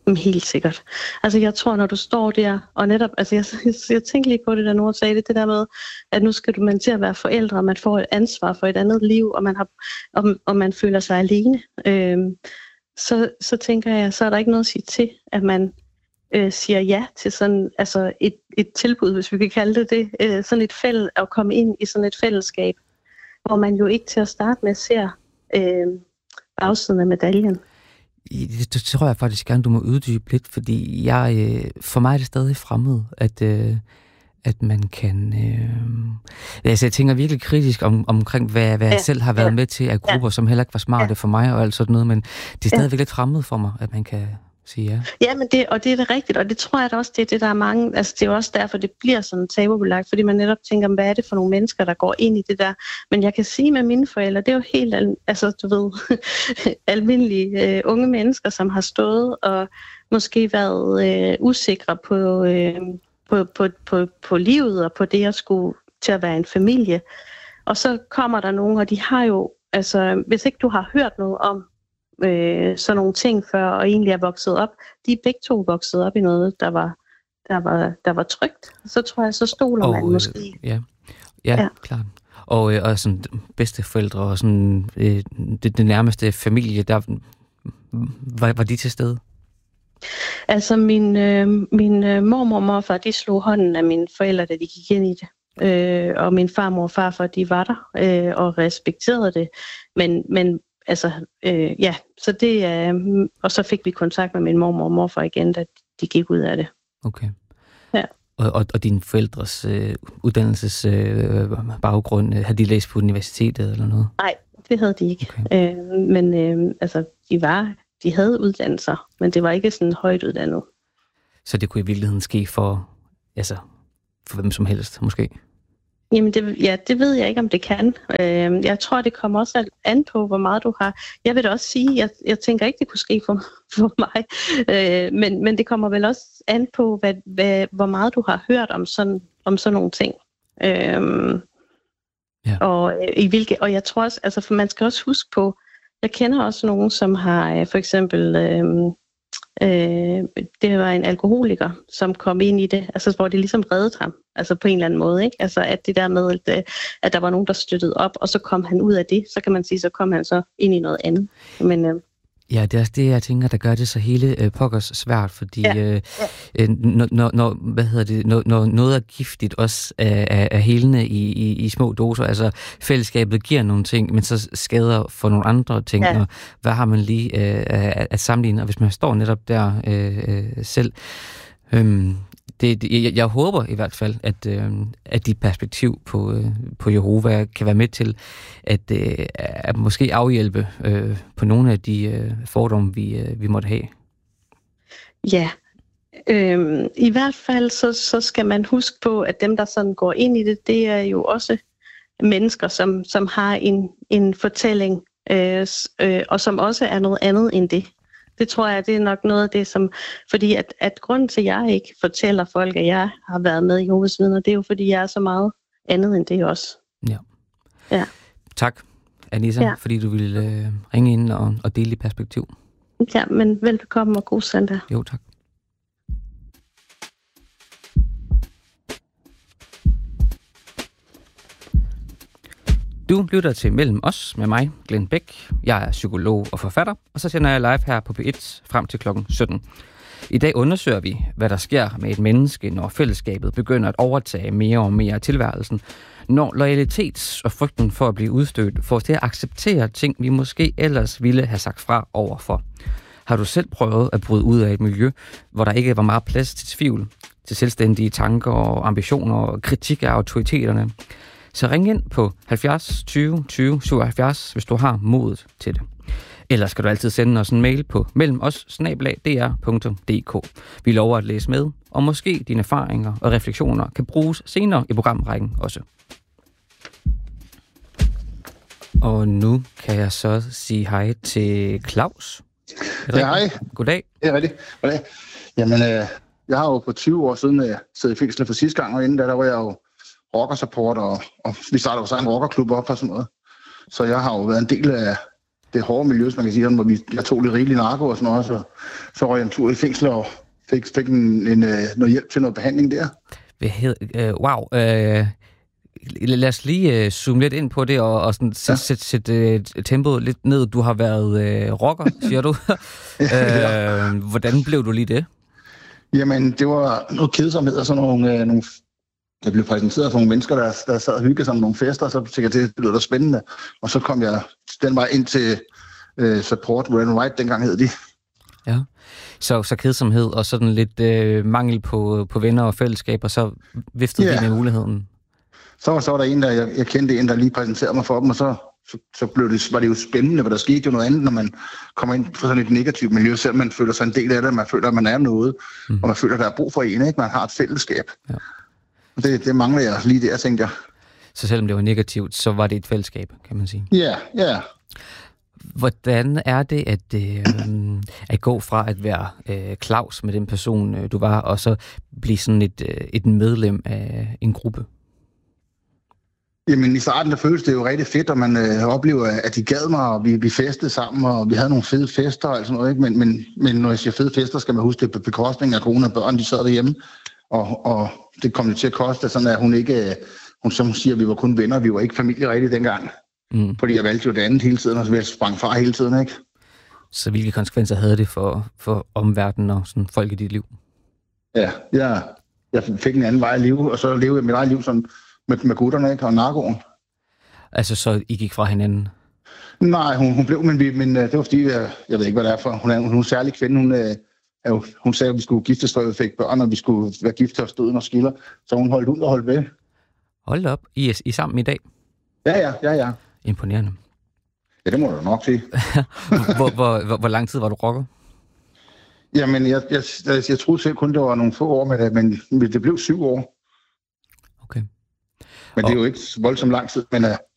Jamen, helt sikkert. Altså jeg tror, når du står der, og netop, altså jeg, jeg, jeg tænker lige på det, der Nora sagde det, det der med, at nu skal du man til at være forældre, og man får et ansvar for et andet liv, og man, har, og, og man føler sig alene. Øhm, så, så tænker jeg, så er der ikke noget at sige til, at man øh, siger ja til sådan, altså et, et tilbud, hvis vi kan kalde det det, øh, sådan et fælles, at komme ind i sådan et fællesskab, hvor man jo ikke til at starte med ser øh, bagsiden af medaljen. Det, det tror jeg faktisk gerne, du må uddybe lidt, fordi jeg, øh, for mig er det stadig fremmed, at, øh, at man kan... Øh, altså jeg tænker virkelig kritisk om, omkring, hvad, hvad ja, jeg selv har været ja, med til af grupper, ja, som heller ikke var smarte ja, for mig og alt sådan noget, men det er stadigvæk ja, lidt fremmed for mig, at man kan sige ja. Ja, men det, og det er det rigtigt, og det tror jeg da også, det er det, der er mange... Altså det er også derfor, det bliver sådan tabubelagt, fordi man netop tænker, hvad er det for nogle mennesker, der går ind i det der? Men jeg kan sige med mine forældre, det er jo helt, altså du ved, almindelige øh, unge mennesker, som har stået og måske været øh, usikre på, øh, på, på, på, på livet og på det at skulle til at være en familie. Og så kommer der nogen, og de har jo, altså hvis ikke du har hørt noget om Øh, sådan nogle ting før, og egentlig er vokset op. De er begge to vokset op i noget, der var, der var, der var trygt. Så tror jeg, så stoler og, man måske. Øh, ja. Ja, ja, klart. Og, og sådan bedsteforældre og sådan øh, det, det nærmeste familie, der var, var de til stede? Altså min, øh, min øh, mormor og morfar, de slog hånden af mine forældre, da de gik ind i det. Øh, og min farmor og farfar, de var der øh, og respekterede det. Men, men Altså, øh, ja, så det er... Øh, og så fik vi kontakt med min mormor og morfar igen, da de gik ud af det. Okay. Ja. Og, og, og dine forældres øh, uddannelsesbaggrund, øh, havde de læst på universitetet eller noget? Nej, det havde de ikke. Okay. Øh, men øh, altså, de var... De havde uddannelser, men det var ikke sådan højt uddannet. Så det kunne i virkeligheden ske for... Altså, for hvem som helst, måske? Jamen, det, ja, det ved jeg ikke, om det kan. Øh, jeg tror, det kommer også an på, hvor meget du har. Jeg vil da også sige, jeg, jeg tænker ikke, det kunne ske for, for mig. Øh, men, men det kommer vel også an på, hvad, hvad, hvor meget du har hørt om sådan, om sådan nogle ting. Øh, ja. og, i hvilke, og jeg tror også, altså, for man skal også huske på, jeg kender også nogen, som har for eksempel... Øh, Øh, det var en alkoholiker, som kom ind i det, altså hvor det ligesom reddede ham, altså på en eller anden måde, ikke? Altså at det der med, at, at der var nogen, der støttede op, og så kom han ud af det, så kan man sige, så kom han så ind i noget andet. Men øh, ja, det er også det, jeg tænker, der gør det så hele øh, pokkers svært, fordi ja. øh, øh, når, når, hvad hedder det, når, når noget er giftigt, også er, er helende i, i, i små doser, altså fællesskabet giver nogle ting, men så skader for nogle andre ting, ja. Og hvad har man lige øh, at, at sammenligne, og hvis man står netop der øh, øh, selv, øh, det, det, jeg, jeg håber i hvert fald, at, øh, at dit perspektiv på, øh, på Jehova kan være med til at, øh, at måske afhjælpe øh, på nogle af de øh, fordomme, vi, øh, vi måtte have. Ja, øhm, i hvert fald så, så skal man huske på, at dem, der sådan går ind i det, det er jo også mennesker, som, som har en, en fortælling, øh, øh, og som også er noget andet end det. Det tror jeg, det er nok noget af det, som... Fordi at, at grunden til, at jeg ikke fortæller folk, at jeg har været med i Jehovas Vidner, det er jo, fordi jeg er så meget andet end det også. Ja. Ja. Tak, Anissa, ja. Fordi du ville øh, ringe ind og, og dele dit perspektiv. Ja, men velbekomme og god søndag. Jo, tak. Du lytter til Mellem Os med mig, Glenn Bæk. Jeg er psykolog og forfatter, og så sender jeg live her på P et frem til klokken sytten. I dag undersøger vi, hvad der sker med et menneske, når fællesskabet begynder at overtage mere og mere af tilværelsen. Når loyalitet og frygten for at blive udstødt får os til at acceptere ting, vi måske ellers ville have sagt fra overfor. Har du selv prøvet at bryde ud af et miljø, hvor der ikke var meget plads til tvivl, til selvstændige tanker og ambitioner og kritik af autoriteterne? Så ring ind på halvfjerds tyve tyve syvoghalvfjerds, hvis du har modet til det. Ellers skal du altid sende os en mail på mellemoss snabel-a d r punktum d k. Vi lover at læse med, og måske dine erfaringer og refleksioner kan bruges senere i programrækken også. Og nu kan jeg så sige hej til Claus. Ja, hej. Goddag. Det er rigtigt. Goddag. Jamen, øh, jeg har jo på tyve år siden øh, siddet i fængsel for sidste gang, og inden da, der var jeg jo rockersupport, og, og vi startede jo så en rockerklub op og sådan noget. Så jeg har jo været en del af det hårde miljø, som man kan sige, hvor vi, jeg tog lidt rigelig narko og sådan noget, så, så røg jeg en tur i fængsel og fik, fik en, en, noget hjælp til noget behandling der. Uh, wow. Uh, lad os lige uh, zoome lidt ind på det, og, og sådan sætte ja. sæt, sæt, uh, tempoet lidt ned. Du har været uh, rocker, siger du. ja. uh, hvordan blev du lige det? Jamen, det var noget kedsomhed og sådan nogle... Uh, nogle jeg blev præsenteret for nogle mennesker, der, der sad og hyggede sig med nogle fester, og så tænkte jeg, det blev da spændende. Og så kom jeg den vej ind til uh, Support Red and White, dengang hed de. Ja, så, så kedsomhed og sådan lidt øh, mangel på, på venner og fællesskab, og så viftede yeah. de med muligheden. Så, så var der en, der jeg, jeg kendte en, der lige præsenterede mig for dem, og så, så, så blev det, var det jo spændende, for der skete jo noget andet, når man kommer ind på sådan et negativt miljø, selvom man føler sig en del af det, man føler, at man er noget, mm. og man føler, at der er brug for en, ikke? Man har et fællesskab. Ja. Det, det mangler jeg lige der, tænkte jeg. Så selvom det var negativt, så var det et fællesskab, kan man sige? Ja, yeah, ja. Yeah. Hvordan er det at, øh, at gå fra at være øh, Claus med den person, øh, du var, og så blive sådan et, øh, et medlem af en gruppe? Jamen i starten der føltes det jo rigtig fedt, og man øh, oplever, at de gad mig, og vi, vi festede sammen, og vi havde nogle fede fester og sådan noget, ikke? Men, men, men når jeg siger fede fester, skal man huske det på bekostning af kone og børn, de sad derhjemme, og, og det kom det til at koste, sådan at hun ikke, hun som siger, at vi var kun venner, vi var ikke familie rigtig dengang. Mm. Fordi jeg valgte jo det andet hele tiden, og så jeg sprang fra hele tiden, ikke? Så hvilke konsekvenser havde det for, for omverdenen og sådan folk i dit liv? Ja, jeg, jeg fik en anden vej i livet, og så levede jeg mit eget liv sådan med, med gutterne, ikke? Og narkoen. Altså, så I gik fra hinanden? Nej, hun, hun blev, men, vi, men det var fordi, jeg, jeg ved ikke, hvad det er for. Hun er, hun er en særlig kvinde. Hun, øh, hun sagde, at vi skulle giftes, før vi fik børn, og vi skulle være gift til os døden og skiller. Så hun holdt ud og holdt ved. Hold op. I er, I er sammen i dag? Ja, ja, ja, ja. Imponerende. Ja, det må du nok sige. hvor, hvor, hvor, hvor lang tid var du rocker? Jamen, jeg, jeg, jeg, jeg troede selv kun, det var nogle få år med det, men det blev syv år. Okay. Men og... det er jo ikke voldsomt lang tid, men uh,